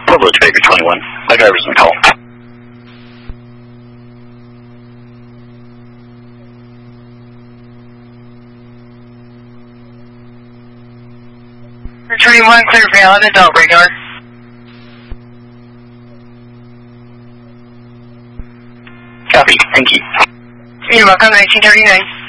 Village Baker 21. My driver's on call. For 21, clear for Allen, adult radar. Copy, thank you. You're welcome, 1939.